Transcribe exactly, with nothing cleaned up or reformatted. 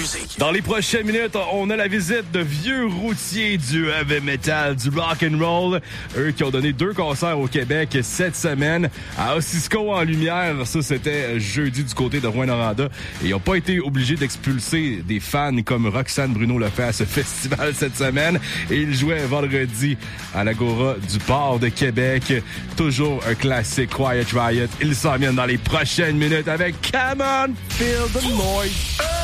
musique. Dans les prochaines minutes, on a la visite de vieux routiers du heavy metal, du rock and roll. Eux qui ont donné deux concerts au Québec cette semaine. À Ossisco en lumière, ça c'était jeudi du côté de Rouyn-Noranda. Et ils n'ont pas été obligés d'expulser des fans comme Roxane Bruno le fait à ce festival cette semaine. Et ils jouaient vendredi à l'Agora du Port de Québec. Toujours un classique Quiet Riot. Ils s'en viennent dans les prochaines minutes avec Come On, Feel the Noise.